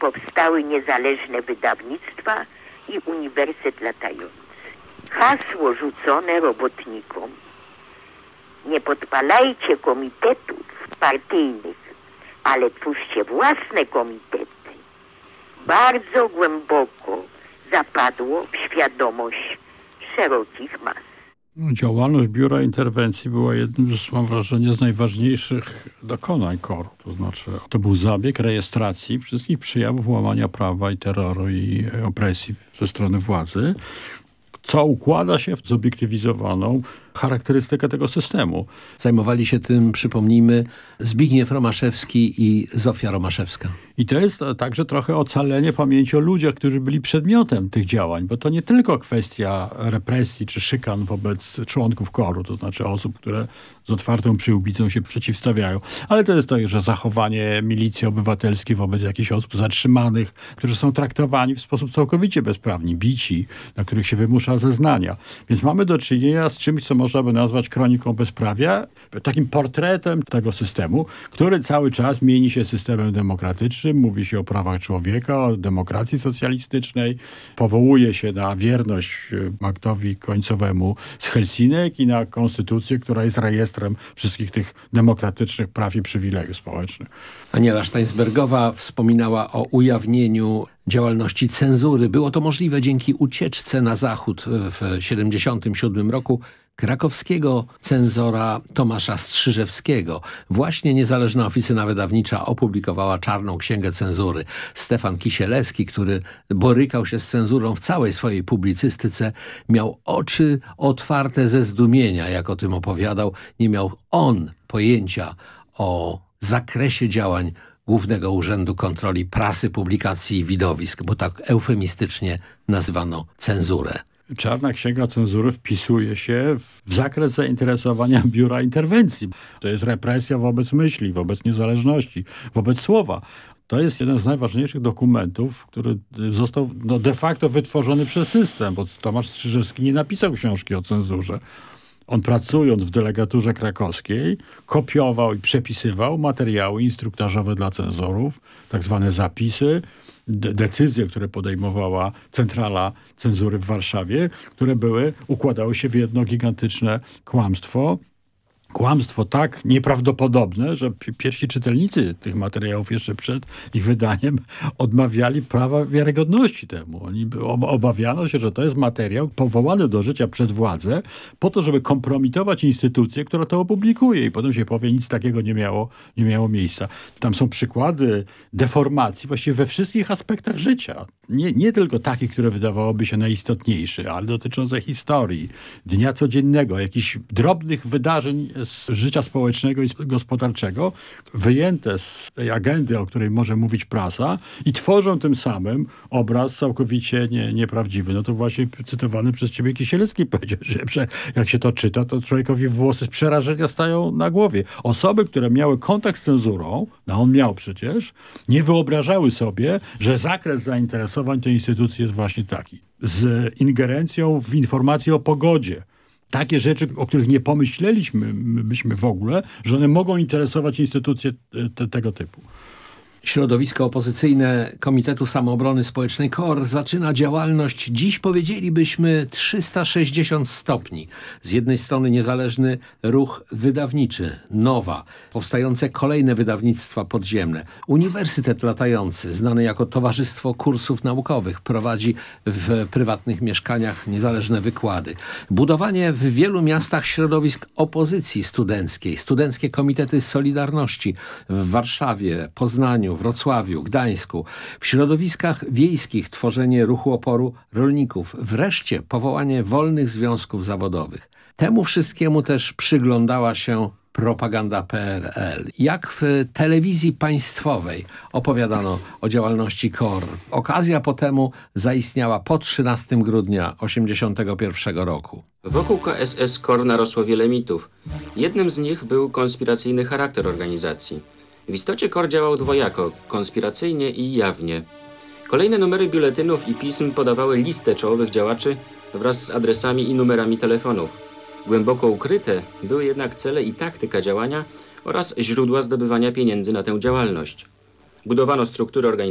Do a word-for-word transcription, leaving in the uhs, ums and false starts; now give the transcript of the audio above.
powstały niezależne wydawnictwa i Uniwersytet Latający. Hasło rzucone robotnikom: nie podpalajcie komitetów partyjnych, ale twórzcie własne komitety, bardzo głęboko zapadło w świadomość szerokich mas. Działalność Biura Interwencji była jednym z, mam wrażenie, z najważniejszych dokonań K O R. To znaczy, to był zabieg rejestracji wszystkich przejawów łamania prawa i terroru i opresji ze strony władzy, co układa się w zobiektywizowaną charakterystykę tego systemu. Zajmowali się tym, przypomnijmy, Zbigniew Romaszewski i Zofia Romaszewska. I to jest także trochę ocalenie pamięci o ludziach, którzy byli przedmiotem tych działań, bo to nie tylko kwestia represji czy szykan wobec członków K O R-u, to znaczy osób, które z otwartą przyłbicą się przeciwstawiają, ale to jest także zachowanie milicji obywatelskiej wobec jakichś osób zatrzymanych, którzy są traktowani w sposób całkowicie bezprawny, bici, na których się wymusza zeznania. Więc mamy do czynienia z czymś, co można by nazwać kroniką bezprawia, takim portretem tego systemu, który cały czas mieni się systemem demokratycznym, mówi się o prawach człowieka, o demokracji socjalistycznej, powołuje się na wierność aktowi końcowemu z Helsinek i na konstytucję, która jest rejestrem wszystkich tych demokratycznych praw i przywilejów społecznych. Aniela Steinsbergowa wspominała o ujawnieniu działalności cenzury. Było to możliwe dzięki ucieczce na zachód w siedemdziesiątym siódmym roku krakowskiego cenzora Tomasza Strzyżewskiego. Właśnie niezależna oficyna wydawnicza opublikowała czarną księgę cenzury. Stefan Kisielewski, który borykał się z cenzurą w całej swojej publicystyce, miał oczy otwarte ze zdumienia, jak o tym opowiadał. Nie miał on pojęcia o zakresie działań Głównego Urzędu Kontroli Prasy, Publikacji i Widowisk, bo tak eufemistycznie nazywano cenzurę. Czarna Księga Cenzury wpisuje się w zakres zainteresowania Biura Interwencji. To jest represja wobec myśli, wobec niezależności, wobec słowa. To jest jeden z najważniejszych dokumentów, który został no, de facto wytworzony przez system, bo Tomasz Strzyżewski nie napisał książki o cenzurze. On, pracując w delegaturze krakowskiej, kopiował i przepisywał materiały instruktażowe dla cenzorów, tak zwane zapisy, de- decyzje, które podejmowała centrala cenzury w Warszawie, które były, układały się w jedno gigantyczne kłamstwo. Kłamstwo tak nieprawdopodobne, że pierwsi czytelnicy tych materiałów jeszcze przed ich wydaniem odmawiali prawa wiarygodności temu. Oni obawiano się, że to jest materiał powołany do życia przez władzę po to, żeby kompromitować instytucję, która to opublikuje i potem się powie, nic takiego nie miało, nie miało miejsca. Tam są przykłady deformacji właściwie we wszystkich aspektach życia. Nie, nie tylko takich, które wydawałoby się najistotniejsze, ale dotyczące historii, dnia codziennego, jakichś drobnych wydarzeń z życia społecznego i gospodarczego, wyjęte z tej agendy, o której może mówić prasa i tworzą tym samym obraz całkowicie nie, nieprawdziwy. No to właśnie cytowany przez ciebie Kisielewski powiedział, że jak się to czyta, to człowiekowi włosy z przerażenia stają na głowie. Osoby, które miały kontakt z cenzurą, no on miał przecież, nie wyobrażały sobie, że zakres zainteresowań tej instytucji jest właśnie taki. Z ingerencją w informacje o pogodzie. Takie rzeczy, o których nie pomyśleliśmy myśmy w ogóle, że one mogą interesować instytucje te, tego typu. Środowisko opozycyjne Komitetu Samoobrony Społecznej K O R zaczyna działalność, dziś powiedzielibyśmy, trzysta sześćdziesiąt stopni. Z jednej strony niezależny ruch wydawniczy, Nowa, powstające kolejne wydawnictwa podziemne. Uniwersytet Latający, znany jako Towarzystwo Kursów Naukowych, prowadzi w prywatnych mieszkaniach niezależne wykłady. Budowanie w wielu miastach środowisk opozycji studenckiej, studenckie komitety Solidarności w Warszawie, Poznaniu, Wrocławiu, Gdańsku. W środowiskach wiejskich tworzenie ruchu oporu rolników. Wreszcie powołanie wolnych związków zawodowych. Temu wszystkiemu też przyglądała się propaganda P R L. Jak w telewizji państwowej opowiadano o działalności K O R. Okazja po temu zaistniała po trzynastego grudnia osiemdziesiątego pierwszego roku. Wokół K S S K O R narosło wiele mitów. Jednym z nich był konspiracyjny charakter organizacji. W istocie K O R działał dwojako, konspiracyjnie i jawnie. Kolejne numery biuletynów i pism podawały listę czołowych działaczy wraz z adresami i numerami telefonów. Głęboko ukryte były jednak cele i taktyka działania oraz źródła zdobywania pieniędzy na tę działalność. Budowano struktury organizacyjne